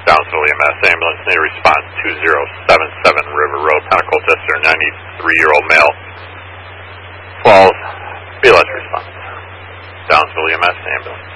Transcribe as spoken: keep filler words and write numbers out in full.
Downsville E M S ambulance, need a response two zero seven seven River Road, Pentecosta, ninety-three-year-old male. Falls, B L S response. Downsville E M S ambulance.